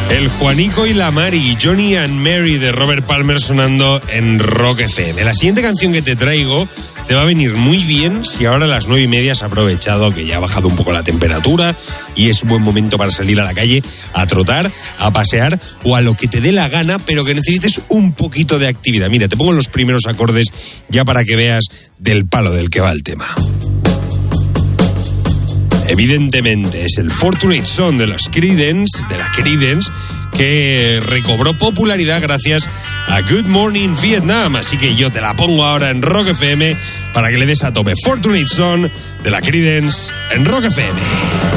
El Juanico y la Mari, Johnny and Mary de Robert Palmer sonando en Rock FM. La siguiente canción que te traigo te va a venir muy bien si ahora a las 9:30 has aprovechado que ya ha bajado un poco la temperatura y es buen momento para salir a la calle a trotar, a pasear o a lo que te dé la gana, pero que necesites un poquito de actividad. Mira, te pongo los primeros acordes ya para que veas del palo del que va el tema. Evidentemente es el Fortunate Son de la Creedence, que recobró popularidad gracias a Good Morning Vietnam. Así que yo te la pongo ahora en Rock FM para que le des a tope. Fortunate Son de la Creedence en Rock FM.